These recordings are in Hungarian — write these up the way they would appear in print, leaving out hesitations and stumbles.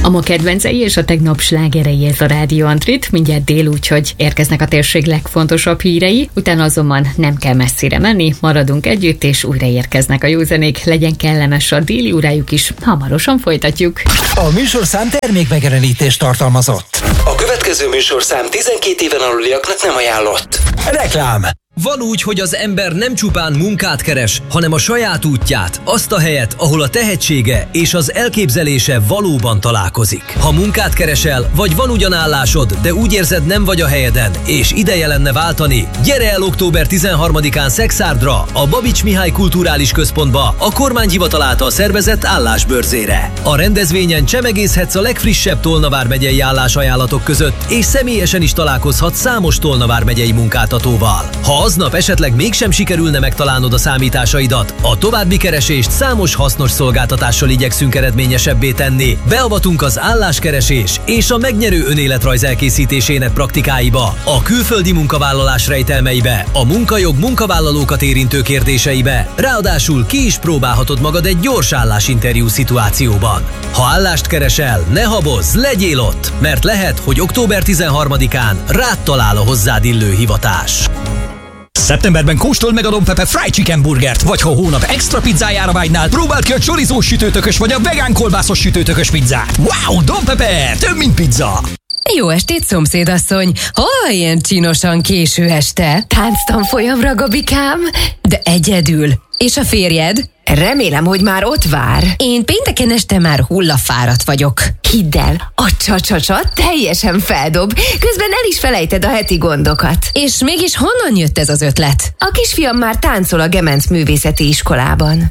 A ma kedvencei és a tegnap slágerei ez a Rádió Antrit, mindjárt dél, úgyhogy érkeznek a térség legfontosabb hírei, utána azonban nem kell messzire menni, maradunk együtt, és újra érkeznek a jó zenék, legyen kellemes a déli órájuk is, hamarosan folytatjuk. A műsorszám termékmegjelenítést tartalmazott. A következő műsorszám 12 éven aluliaknak nem ajánlott. Reklám. Van úgy, hogy az ember nem csupán munkát keres, hanem a saját útját, azt a helyet, ahol a tehetsége és az elképzelése valóban találkozik. Ha munkát keresel, vagy van ugyan állásod, de úgy érzed, nem vagy a helyeden, és ideje lenne váltani, gyere el október 13-án Szexárdra, a Babics Mihály Kulturális Központba, a kormányhivatal által szervezett állásbörzére. A rendezvényen csemegészhetsz a legfrissebb Tolna vármegyei állásajánlatok között, és személyesen is találkozhatsz számos Tolna vármegyei munkáltatóval. Ha aznap esetleg mégsem sikerülne megtalálnod a számításaidat, a további keresést számos hasznos szolgáltatással igyekszünk eredményesebbé tenni. Beavatunk az álláskeresés és a megnyerő önéletrajz elkészítésének praktikáiba, a külföldi munkavállalás rejtelmeibe, a munkajog munkavállalókat érintő kérdéseibe, ráadásul ki is próbálhatod magad egy gyors állásinterjú szituációban. Ha állást keresel, ne habozz, legyél ott, mert lehet, hogy október 13-án rád talál a hozzád illő hivatás. Szeptemberben kóstold meg a Don Pepe Fried Chicken burgert, vagy ha hónap extra pizzájára vágynál, próbáld ki a chorizós sütőtökös vagy a vegán kolbászos sütőtökös pizzát. Wow, Don Pepe, több mint pizza! Jó estét, szomszédasszony! Hol ilyen csinosan késő este? Tánctanfolyamra, Gabikám? De egyedül. És a férjed? Remélem, hogy már ott vár. Én pénteken este már hullafáradt vagyok. Hidd el, a csa-csa-csa teljesen feldob, közben el is felejted a heti gondokat. És mégis honnan jött ez az ötlet? A kisfiam már táncol a Gemenc Művészeti Iskolában.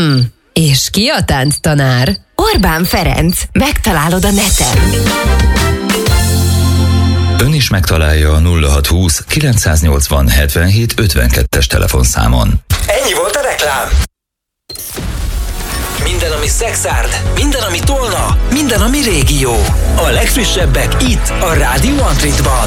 És ki a tánctanár? Orbán Ferenc, megtalálod a neten. Ön is megtalálja a 0620 980 77 52-es telefonszámon. Ennyi volt a reklám. Minden, ami Szexárd, minden, ami Tolna, minden, ami régió. A legfrissebbek itt, a Rádió Antritban.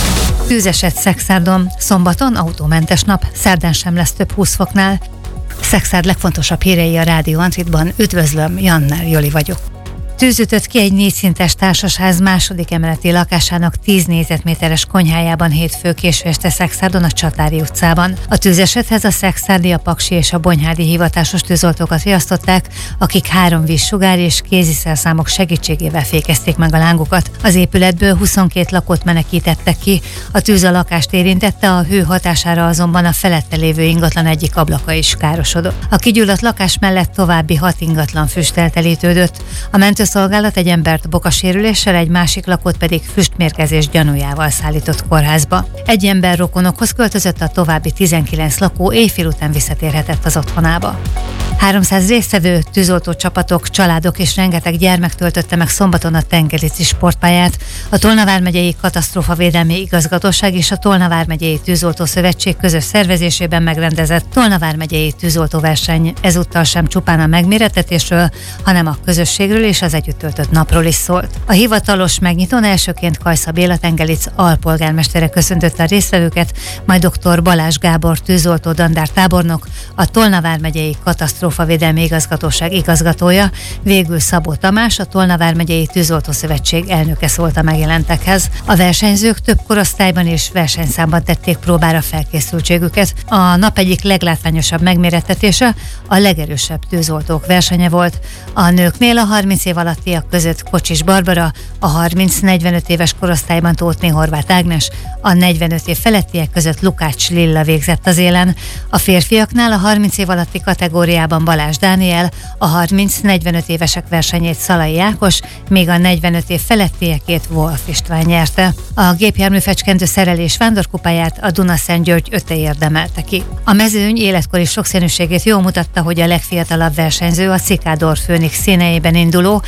Tűzeset Szexárdon, szombaton autómentes nap, szerdán sem lesz több 20 foknál. Szexárd legfontosabb hírei a Rádió Antritban. Üdvözlöm, Jannel Joli vagyok. Tűz ütött ki egy 4 szintes társasház második emeleti lakásának 10 négyzetméteres konyhájában hétfő késő este Szexárdon, a Csatári utcában. A tűzesethez a szexárdi, a paksi és a bonyhádi hivatásos tűzoltókat riasztották, akik 3 vízsugár és kéziszerszámok segítségével fékezték meg a lángokat. Az épületből 22 lakót menekítettek ki. A tűz a lakást érintette, a hő hatására azonban a felette lévő ingatlan egyik ablaka is károsodott. A kigyulladt lakás mellett további 6 ingatlan füst eltelítődött. A mentőszolgálat egy embert bokasérüléssel, egy másik lakót pedig füstmérgezés gyanújával szállított kórházba. Egy ember rokonokhoz költözött, a további 19 lakó éjfél után visszatérhetett az otthonába. 300 résztvevő, tűzoltó csapatok, családok és rengeteg gyermek töltötte meg szombaton a Tengerici sportpályát. A Tolna vármegyei Katasztrófavédelmi Igazgatóság és a Tolna vármegyei Tűzoltó Szövetség közös szervezésében megrendezett Tolna vármegyei tűzoltóverseny ezúttal sem csupán a megmérettetésről, hanem a közösségről és az együtt töltött napról is szólt. A hivatalos megnyitón elsőként Kajsza Béla Tengeric alpolgármestere köszöntötte a résztvevőket, majd dr. Balázs Gábor tűzoltó dandártábornok, a Tolna vármegyei Katasztrófavédelmi Igazgatóság igazgatója, végül Szabó Tamás, a Tolna vármegyei Tűzoltó Szövetség elnöke szólt a megjelentekhez. A versenyzők több korosztályban és versenyszámban tették próbára felkészültségüket. A nap egyik leglátványosabb megmérettetése a legerősebb tűzoltók versenye volt. A nőknél a 30 év alattiak között Kocsis Barbara, a 30-45 éves korosztályban Tótné Horváth Ágnes, a 45 év felettiek között Lukács Lilla végzett az élen. A férfiaknál a 30 év alatti kategóriában Balázs Dániel, a 30-45 évesek versenyét Szalai Ákos, míg a 45 év felettiekét Wolf István nyerte. A gépjárműfecskendő szerelés vándorkupáját a Dunaszentgyörgy Öte érdemelte ki. A mezőny életkori sokszínűségét jól mutatta, hogy a legfiatalabb versenyző a Cikádor Főnix színeiben induló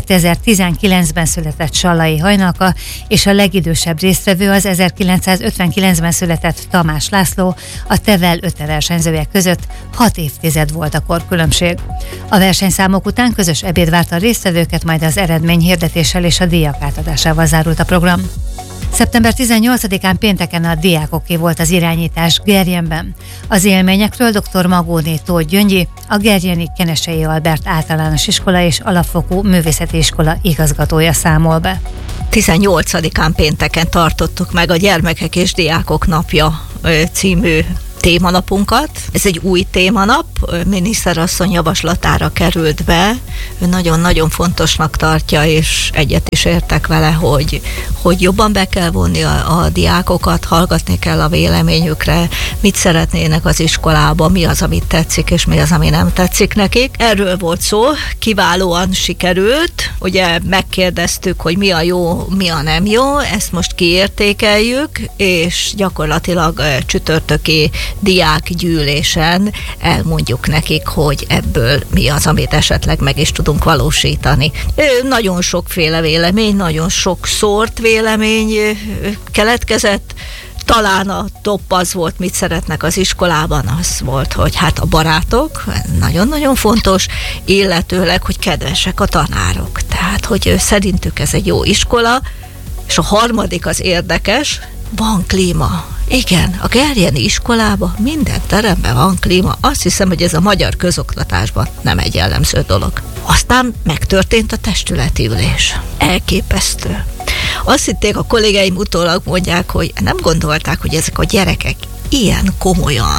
2019-ben született Sallai Hajnalka, és a legidősebb résztvevő az 1959-ben született Tamás László, a Tevel Öte versenyzője között 6 évtized volt a korkülönbség. A versenyszámok után közös ebéd várta a résztvevőket, majd az eredményhirdetéssel és a díjak átadásával zárult a program. Szeptember 18-án pénteken a diákoké volt az irányítás Gerjenben. Az élményekről dr. Magóné Tóth Gyöngyi, a gerjeni Kenesei Albert általános iskola és alapfokú művészeti iskola igazgatója számol be. 18-án pénteken tartottuk meg a Gyermekek és Diákok Napja című témanapunkat. Ez egy új témanap, miniszterasszony javaslatára került be. Ő nagyon-nagyon fontosnak tartja, és egyet is értek vele, hogy jobban be kell vonni a diákokat, hallgatni kell a véleményükre, mit szeretnének az iskolába, mi az, amit tetszik, és mi az, ami nem tetszik nekik. Erről volt szó, kiválóan sikerült. Ugye megkérdeztük, hogy mi a jó, mi a nem jó, ezt most kiértékeljük, és gyakorlatilag csütörtöki diákgyűlésen elmondjuk nekik, hogy ebből mi az, amit esetleg meg is tudunk valósítani. Nagyon sokféle vélemény, nagyon sok szórt vélemény keletkezett. Talán a top az volt, mit szeretnek az iskolában, az volt, hogy hát a barátok, nagyon-nagyon fontos, illetőleg, hogy kedvesek a tanárok. Tehát, hogy szerintük ez egy jó iskola, és a harmadik az érdekes, van klíma. Igen, a gerjeni iskolában minden teremben van klíma. Azt hiszem, hogy ez a magyar közoktatásban nem egy jellemző dolog. Aztán megtörtént a testületi ülés. Elképesztő. Azt hitték a kollégáim, utólag mondják, hogy nem gondolták, hogy ezek a gyerekek ilyen komolyan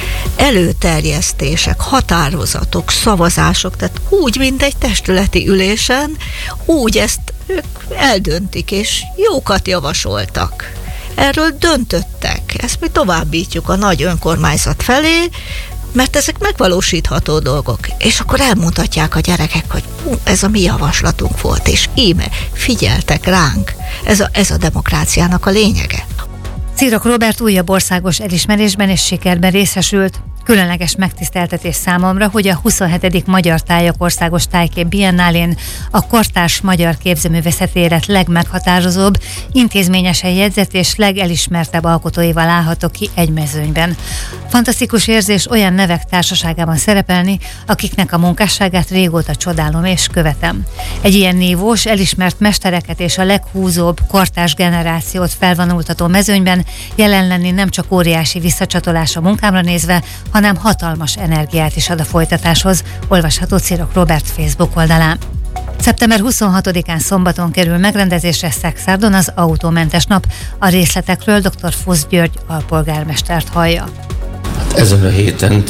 előterjesztések, határozatok, szavazások, tehát úgy, mint egy testületi ülésen, úgy ezt ők eldöntik, és jókat javasoltak. Erről döntöttek. Ezt mi továbbítjuk a nagy önkormányzat felé, mert ezek megvalósítható dolgok. És akkor elmutatják a gyerekek, hogy ez a mi javaslatunk volt, és íme figyeltek ránk. Ez a demokráciának a lényege. Cirok Róbert újabb országos elismerésben és sikerben részesült. Különleges megtiszteltetés számomra, hogy a 27. Magyar Tájak Országos Tájkép Biennálén a kortárs magyar képzőművészeti élet legmeghatározóbb, intézményesen jegyzett és legelismertebb alkotóival állhatok ki egy mezőnyben. Fantasztikus érzés olyan nevek társaságában szerepelni, akiknek a munkásságát régóta csodálom és követem. Egy ilyen nívós, elismert mestereket és a leghúzóbb kortárs generációt felvonultató mezőnyben jelen lenni nem csak óriási visszacsatolás a munkámra nézve, hanem hatalmas energiát is ad a folytatáshoz, olvasható Cirok Róbert Facebook oldalán. Szeptember 26-án szombaton kerül megrendezésre Szekszárdon az autómentes nap. A részletekről dr. Fusz György alpolgármestert hallja. Ezen a héten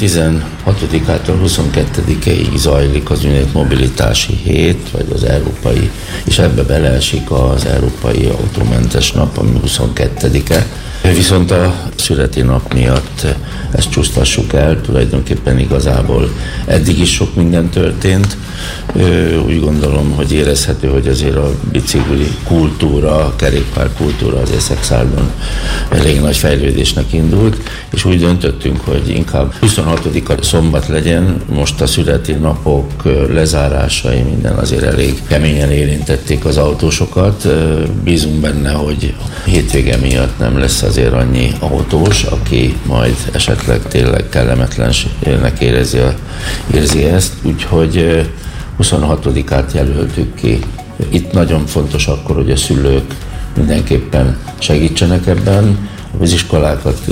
16-ától 22-ig zajlik az úgynevezett mobilitási hét, vagy az európai, és ebbe beleesik az európai autómentes nap, ami 22-e. Viszont a születi nap miatt ezt csúsztassuk el, tulajdonképpen igazából eddig is sok minden történt. Úgy gondolom, hogy érezhető, hogy azért a bicikli kultúra, a kerékpár kultúra azért Szekszárdon elég nagy fejlődésnek indult, és úgy döntöttünk, hogy inkább 26-a szombat legyen, most a születi napok lezárásai, minden azért elég keményen érintették az autósokat. Bízunk benne, hogy hétvége miatt nem lesz azért annyi autós, aki majd esetleg tényleg kellemetlenségnek érzi ezt, úgyhogy 26-át jelöltük ki. Itt nagyon fontos akkor, hogy a szülők mindenképpen segítsenek ebben. Az iskolákat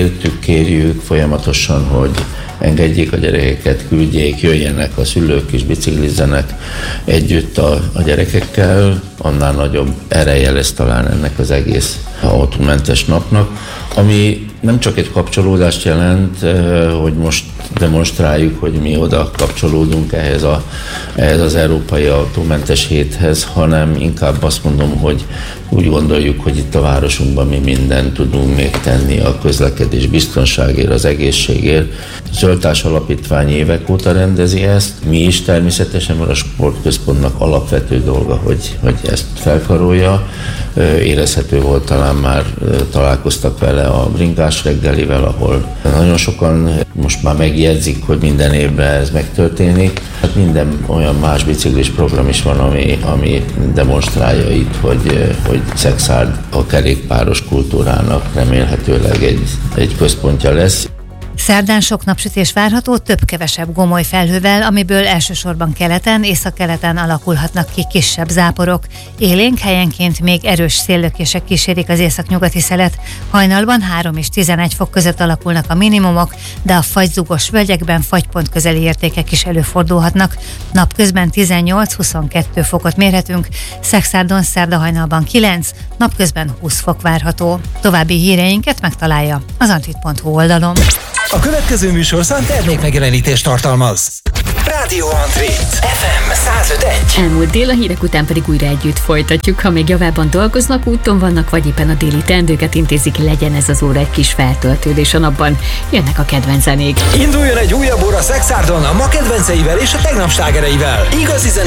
kérjük folyamatosan, hogy engedjék a gyerekeket, küldjék, jöjjenek a szülők is, biciklizzenek együtt a gyerekekkel, annál nagyobb ereje lesz talán ennek az egész autómentes napnak, ami nem csak egy kapcsolódást jelent, hogy most demonstráljuk, hogy mi oda kapcsolódunk ehhez az Európai Autómentes Héthez, hanem inkább azt mondom, hogy úgy gondoljuk, hogy itt a városunkban mi mindent tudunk még tenni a közlekedés biztonságért, az egészségért. A Zöldtárs Alapítvány évek óta rendezi ezt, mi is természetesen, mert a sportközpontnak alapvető dolga, hogy ezt felkarolja. Érezhető volt, talán már találkoztak vele a bringás reggelivel, ahol nagyon sokan most már megjegyzik, hogy minden évben ez megtörténik. Hát minden olyan más biciklis program is van, ami demonstrálja itt, hogy Szekszárd a kerékpáros kultúrának remélhetőleg egy központja lesz. Szerdán sok napsütés várható, több-kevesebb gomoly felhővel, amiből elsősorban keleten, északkeleten alakulhatnak ki kisebb záporok. Élénk helyenként még erős széllökések kísérik az északnyugati szelet. Hajnalban 3 és 11 fok között alakulnak a minimumok, de a fagyzugos völgyekben fagypont közeli értékek is előfordulhatnak. Napközben 18-22 fokot mérhetünk, Szexárdon szerda hajnalban 9, napközben 20 fok várható. További híreinket megtalálja az antrit.hu oldalon. A következő műsorszám termékmegjelenítést tartalmaz. Rádió Antrit, FM 105.1. Elmúlt dél, a hírek után pedig újra együtt folytatjuk. Ha még javában dolgoznak, úton vannak, vagy éppen a déli teendőket intézik, legyen ez az óra egy kis feltöltődés a napban. Jönnek a kedvenc zenék. Induljon egy újabb óra Szexárdon a ma kedvenceivel és a tegnap slágereivel. Igazi zene